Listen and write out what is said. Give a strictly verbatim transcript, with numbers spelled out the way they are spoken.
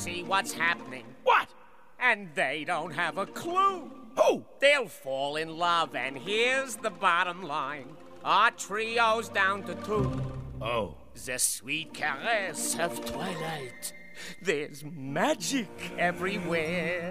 see what's happening. What? And they don't have a clue. Who? They'll fall in love, and here's the bottom line. Our trio's down to two. Oh. The sweet caress of twilight. There's magic everywhere.